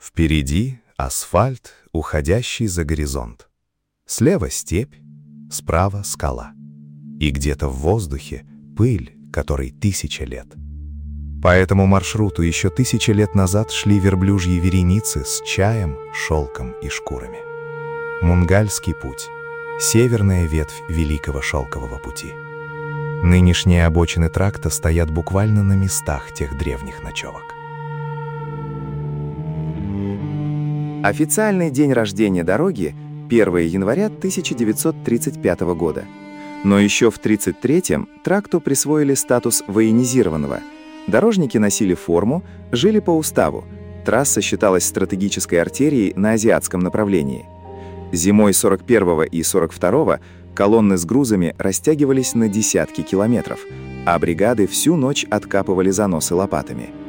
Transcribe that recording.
Впереди асфальт, уходящий за горизонт. Слева степь, справа скала. И где-то в воздухе пыль, которой 1000 лет. По этому маршруту еще 1000 лет назад шли верблюжьи вереницы с чаем, шелком и шкурами. Мунгальский путь – северная ветвь Великого Шелкового пути. Нынешние обочины тракта стоят буквально на местах тех древних ночевок. Официальный день рождения дороги – 1 января 1935 года. Но еще в 1933-м тракту присвоили статус военизированного. Дорожники носили форму, жили по уставу. Трасса считалась стратегической артерией на азиатском направлении. Зимой 41-го и 42-го колонны с грузами растягивались на десятки километров, а бригады всю ночь откапывали заносы лопатами.